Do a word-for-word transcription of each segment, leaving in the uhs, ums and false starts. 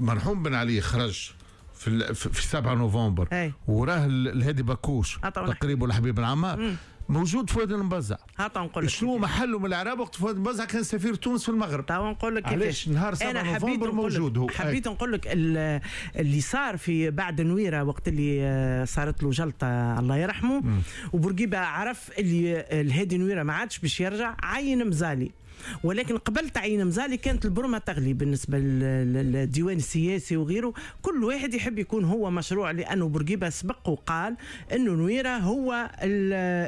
مرحوم بن علي خرج في في سبعة نوفمبر وراه الهادي باكوش تقريبا الحبيب العمار موجود فؤاد المبزع. نقول لك شنو محله من العرب وقت فؤاد المبزع كان سفير تونس في المغرب. توا نقول لك علاش نهار سبعة نوفمبر موجود هو. حبيت نقول لك اللي صار في بعد نويره وقت اللي صارت له جلطه الله يرحمه م. وبورقيبه عرف اللي الهادي نويره ما عادش باش يرجع، عين مزالي. ولكن قبل تعيين مزالي كانت البرمة تغلي بالنسبة للديوان السياسي وغيره، كل واحد يحب يكون هو مشروع، لأنه بورقيبة سبق وقال أنه نويرة هو ال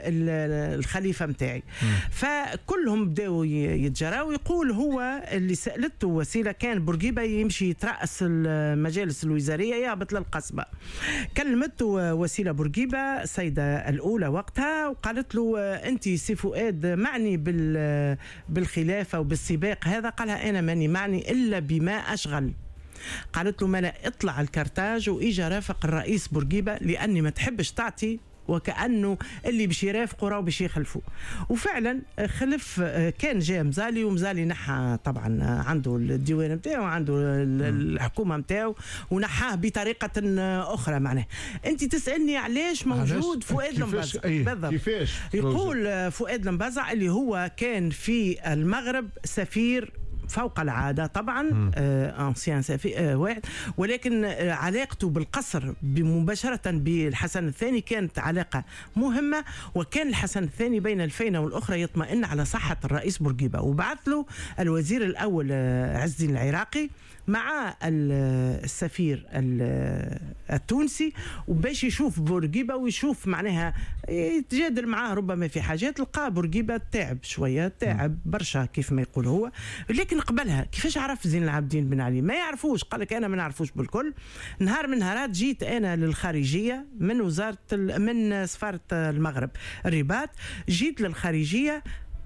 ال الخليفة متاعي. فكلهم بداوا يتجراوا ويقول هو اللي سألته وسيلة كان بورقيبة يمشي يترأس المجالس الوزارية يهبط للقصبة. كلمته وسيلة بورقيبة السيدة الأولى وقتها وقالت له أنت سي فؤاد معني بال بالخلافة وبالسباق هذا؟ قالها أنا ماني معني إلا بما أشغل. قالت له ملا اطلع الكرتاج وإجا رافق الرئيس بورقيبة لأني ما تحبش تعطي وكأنه اللي باش يرافقوا راهو باش يخلفوا. وفعلا خلف كان جاء مزالي ومزالي نحى طبعا عنده الديوان نتاعو وعنده الحكومه نتاعو ونحاه بطريقه اخرى. معناه انت تسالني علاش موجود فؤاد المبزع بالضبط. كيفاش يقول فؤاد المبزع اللي هو كان في المغرب سفير فوق العادة طبعا انسيان سفي واحد، ولكن آه علاقته بالقصر مباشرة بالحسن الثاني كانت علاقة مهمة، وكان الحسن الثاني بين الفينة والأخرى يطمئن على صحة الرئيس بورقيبة، وبعث له الوزير الأول آه عز الدين العراقي مع السفير التونسي وباش يشوف بورقيبة ويشوف معناها يتجادل معاه ربما في حاجات. لقى بورقيبة تعب شوية، تعب برشا كيف ما يقول هو. لكن قبلها كيفاش عرف زين العابدين بن علي؟ ما يعرفوش، قال لك انا ما نعرفوش بالكل. نهار من نهارات جيت انا للخارجيه من وزاره من سفاره المغرب الرباط، جيت للخارجيه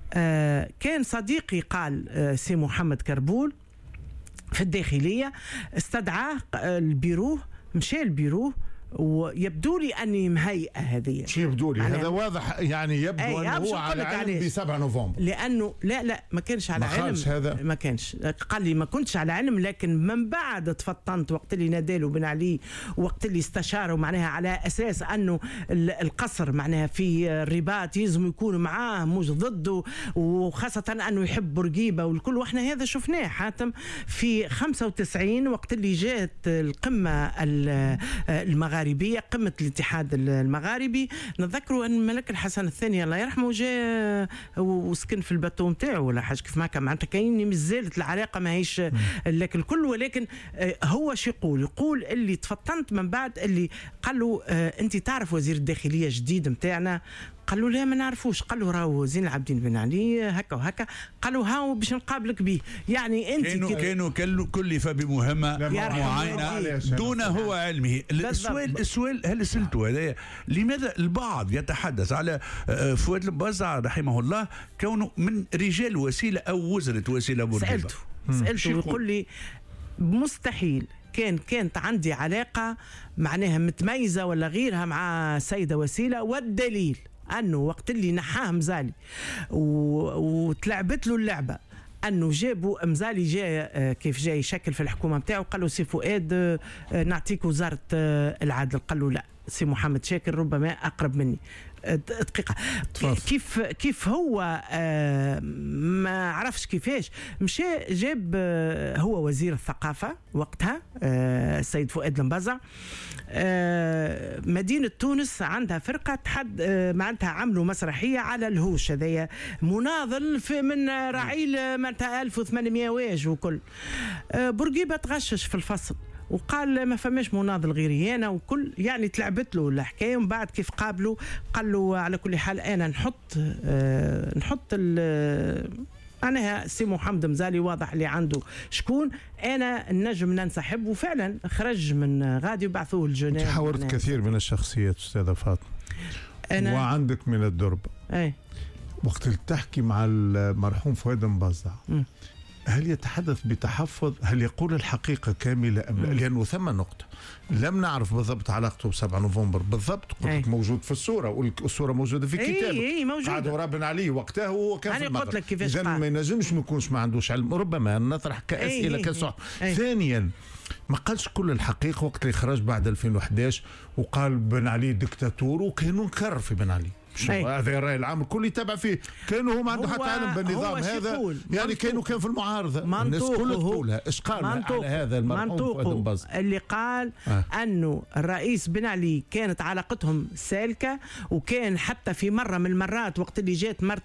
آه كان صديقي قال آه سي محمد كربول في الداخليه استدعاه البيروه، مشى البيروه ويبدو لي اني مهيئه هذه. شو يبدو لي؟ هذا واضح يعني يبدو انه هو على علم ب سبعة نوفمبر. لانه لا لا ما كانش على ما علم هذا. ما كانش، قال لي ما كنتش على علم، لكن من بعد تفطنت وقت اللي نادالو بن علي وقت اللي استشاروا معناها على اساس انه القصر معناها في الرباط يلزم يكونوا معاه مش ضده، وخاصه انه يحب بورقيبه والكل. واحنا هذا شفناه حاتم في خمسة وتسعين وقت اللي جات القمه المغاربيه قمة الاتحاد المغاربي. نذكروا أن الملك الحسن الثاني الله يرحمه جاء وسكن في الباتو نتاعو ولا حاجة كيف ما كان، معناتها كاين مازالت العلاقة ماهيش لك الكل. ولكن هو شو يقول؟ يقول اللي تفطنت من بعد اللي قال له أنت تعرف وزير الداخلية جديد متاعنا؟ قال له لا ما نعرفوش. قال له راهو زين العابدين بن علي هكا وهكا. قالوا هاو باش نقابلك به. يعني انت كانوا كانوا كانوا كلف بمهمه معينه دون هو علمه. السؤال السؤال هل سألته هذا لماذا البعض يتحدث على فؤاد المبزع رحمه الله كونه من رجال وسيله او وزره وسيله بورقيبه؟ سألته سألته ويقول لي مستحيل كان كانت عندي علاقه معناها متميزه ولا غيرها مع سيده وسيله، والدليل أنه وقت اللي نحاه مزالي وتلعبت له اللعبة أنه جابوا مزالي جاء كيف جاي يشكل في الحكومة بتاعه، قال له سي فؤاد نعطيك وزارة العدل. قال له لا سي محمد شاكر ربما أقرب مني. دقيقة كيف كيف هو آه ما عرفش كيفاش مشى جاب آه هو وزير الثقافة وقتها آه السيد فؤاد المبزع. آه مدينة تونس عندها فرقة تحد آه معناتها عملوا مسرحية على الهوش هذايا مناضل في من رعيل معناتها ألف وثمانمائة واج وكل. آه بورقيبة تغشش في الفصل وقال ما فماش مناضل غيري انا وكل، يعني تلعبت له الحكايه. ومن بعد كيف قابله قال له على كل حال انا نحط آه نحط معناها سي محمد مزالي واضح اللي عنده شكون انا النجم ننسحب. وفعلا خرج من غادي وبعثوه الجنان. حاورت كثير من الشخصيات استاذه فاطمه أنا وعندك من الدرب اي وقت اللي تحكي مع المرحوم فؤاد المبزع هل يتحدث بتحفظ؟ هل يقول الحقيقة كاملة أم لا؟ لأنه ثم نقطة لم نعرف بالضبط علاقته بسبعة نوفمبر بالضبط. قلت لك موجود في الصورة والصورة موجودة في كتاب اي موجودة. قعد ورا بن علي وقتها هو كان في المغرب. إذا ما ينجمش ما يكونش ما عندوش علم، ربما نطرح كأسئلة كصح. ثانيا ما قالش كل الحقيقة وقت اللي خرج بعد ألفين وإحدى عشر وقال بن علي دكتاتور، وكانوا نكر في بن علي. هذا الرأي العام الكل يتابع فيه، كانوا هم عنده حتى علم بالنظام هذا، يعني كانوا كان في المعارضة الناس كلها تقولها. ايش قال على هذا المرحوم فؤاد بنبزة؟ اللي قال آه. انه الرئيس بن علي كانت علاقتهم سالكة، وكان حتى في مرة من المرات وقت اللي جات مرت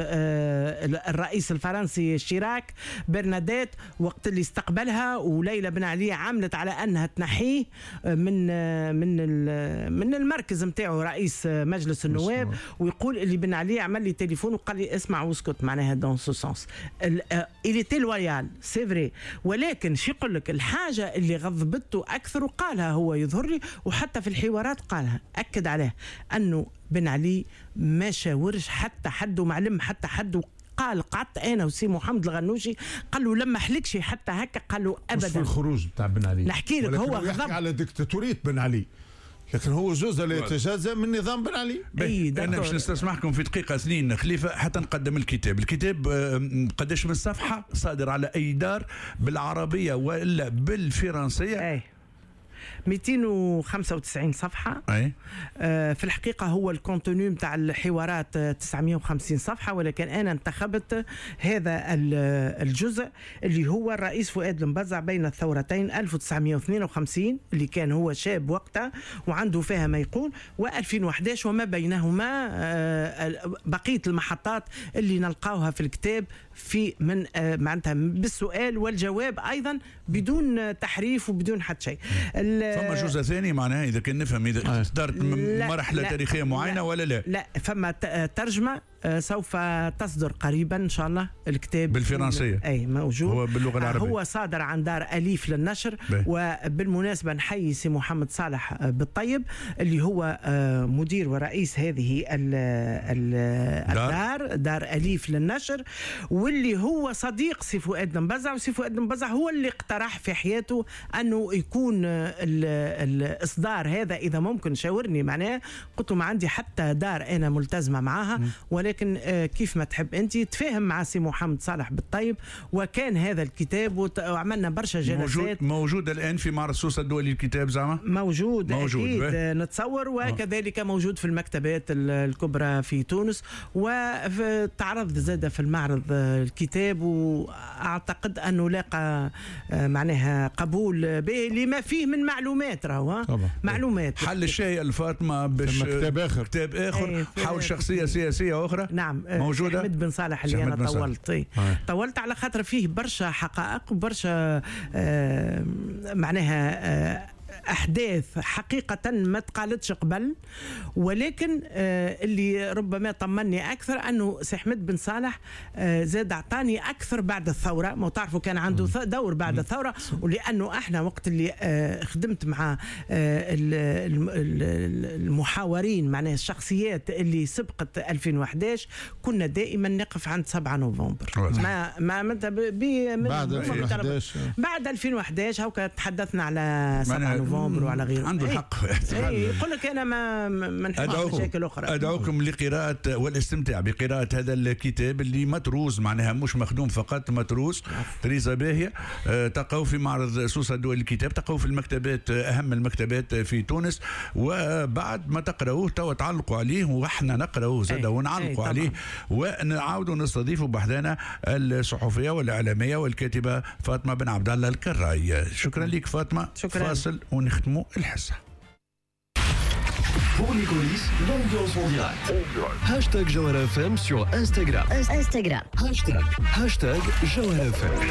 الرئيس الفرنسي شيراك برناديت، وقت اللي استقبلها وليلى بن علي عملت على انها تنحيه من من من المركز نتاعو رئيس مجلس النواب، ويقول اللي بن علي عمل لي تليفون وقال لي اسمع واسكت، معناها دون سو سونس il était loyal c'est vrai. ولكن شو يقول لك الحاجه اللي غضبته اكثر وقالها هو يظهر لي، وحتى في الحوارات قالها اكد عليه انه بن علي ما شاورش حتى حد ومعلم حتى حد، قال قعدت انا وسي محمد الغنوشي قال له لما حلكش حتى هكا، قال له ابدا. في الخروج بتاع بن علي نحكي لك هو غضب على ديكتاتوريه بن علي، لكن هو جزء لا يتجزأ من نظام بن علي. أنا باش نستسمحكم في دقيقة اثنين خليفة حتى نقدم الكتاب. الكتاب قداش من صفحة، صادر على أي دار بالعربية وإلا بالفرنسية؟ أي مئتين وخمسة وتسعين صفحة. أي. آه في الحقيقة هو الكونتوني متاع الحوارات تسعمئة وخمسين صفحة، ولكن أنا انتخبت هذا الجزء اللي هو الرئيس فؤاد بنبزة بين الثورتين ألف وتسعمئة واثنين وخمسين اللي كان هو شاب وقتها وعنده فيها ما يقول، وألفين وإحدى عشر وما بينهما آه بقية المحطات اللي نلقاوها في الكتاب في من آه معناتها بالسؤال والجواب أيضا بدون تحريف وبدون حتى شيء. فما جزء ثاني معناها اذا كان نفهم اذا صدرت مرحله لا تاريخيه معينه لا ولا لا؟ لا فما ترجمه سوف تصدر قريبا ان شاء الله الكتاب بالفرنسيه. اي موجود هو باللغه العربيه، هو صادر عن دار اليف للنشر. بي. وبالمناسبه نحيي سي محمد صالح بالطيب اللي هو مدير ورئيس هذه ال ال الدار دار اليف للنشر، واللي هو صديق سي فؤاد بنبزة، وسي فؤاد بنبزة هو اللي اقترح في حياته انه يكون الاصدار هذا اذا ممكن شاورني معناه. قلت له ما عندي حتى دار انا ملتزمه معاها، ولكن كيف ما تحب انت. تفاهم مع سي محمد صالح بالطيب وكان هذا الكتاب وعملنا برشا جلسات. موجود موجود الان في معرض سوسه الدولي للكتاب زعما؟ موجود, موجود اكيد به. نتصور وكذلك موجود في المكتبات الكبرى في تونس، وتعرض زاد في المعرض الكتاب، واعتقد انه لاقى معناها قبول به لما فيه من معلومات. راهو معلومات حل الشيء الفاطمه باش كتاب اخر كتاب اخر حول شخصيه سياسيه اخرى. نعم موجوده احمد بن صالح اللي انا طولت طي. طولت على خاطر فيه برشا حقائق وبرشا آه معناها آه أحداث حقيقة ما تقالتش قبل، ولكن آه اللي ربما طمني أكثر أنه سي أحمد بن صالح آه زاد أعطاني أكثر بعد الثورة. ما تعرفوا كان عنده دور بعد الثورة، ولأنه إحنا وقت اللي آه خدمت مع آه المحاورين معناها الشخصيات اللي سبقت ألفين وإحدى عشر كنا دائما نقف عند سبعة نوفمبر. ما ما بعد ألفين وإحدى عشر بعد ألفين وإحدى عشر هوكا تحدثنا على سبعة نوفمبر وعلى غيره. عنده الحق. اي يقول لك انا ما ما نحبش مشاكل اخرى. ادعوكم لقراءه والاستمتاع بقراءه هذا الكتاب اللي متروس معناها مش مخدوم فقط، متروس طريزه باهيه. أه تقعوا في معرض سوسه الدولي للكتاب، تقعوا في المكتبات اهم المكتبات في تونس، وبعد ما تقراوه توا تعلقوا عليه واحنا نقراوه زاد ونعلقوا عليه، ونعاودوا نستضيفوا بحذانا الصحفيه والاعلاميه والكاتبه فاطمه بن عبد الله الكراي. شكرا لك فاطمه. شكرا. فاصل ونختموا الحصة. Pour les coulisses, l'ambiance mondiale. Hashtag Jawhara F M sur Instagram. Instagram. Hashtag, hashtag Jawhara F M.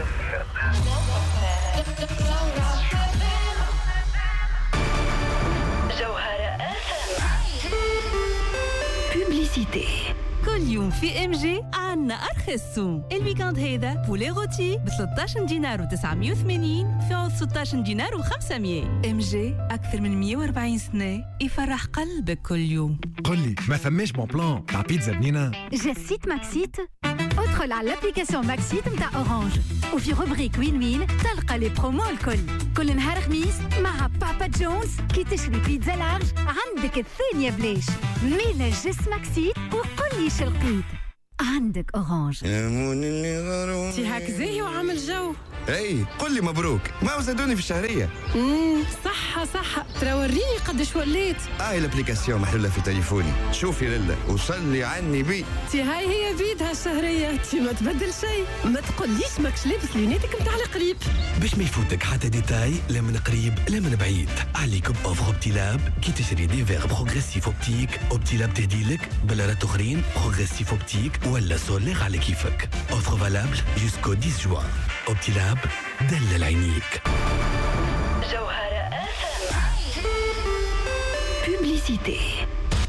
Jawhara F M. Publicité. كل يوم في ام جي عنا ارخص سوم. الويكاند هذا بولي غوتي ب ثلاثة عشر دينار وتسعمئة وثمانين في عوض ستة عشر دينار وخمسمئة. ام جي اكثر من مئة وأربعين سنه يفرح قلبك كل يوم. قل لي ما ثماش بون بلان تاع بيتزا بنينه؟ جسيت ماكسيت. ادخل على الابليكاسيون ماكسيت نتاع اورانج وفي روبريك وين وين تلقى لي برومو الكل. كل نهار خميس مع بابا جونز كي تشري بيتزا لارج عندك الثانيه بلاش. ميلا جس ماكسيت وقل لي شلقيت. عندك أورانج. تي هاك زاهي وعامل جو. اي قل لي مبروك، ما زادوني في الشهريه. امم صح صح، ترى وريني قداش وليت. هاي الابليكاسيون محلوله في تليفوني، شوفي لله وصلي عني بي. تي هاي هي بيدها الشهريه، تي ما تبدل شيء. ما تقوليش ماكش لابس لونيتك نتاع القريب. باش ما يفوتك حتى ديتاي، لا من قريب لا من بعيد. عليكم اوفر اوبتي لاب كي تشري دي فيغ بروغريسيف اوبتيك. اوبتي لاب تهديلك بلارات اخرين بروغريسيف اوبتيك ولا سولير على كيفك. اوفر فالابل جوسكو عشرة جوان. اوبتي لاب دلل عينيك. جوهرة أف أم. Publicité.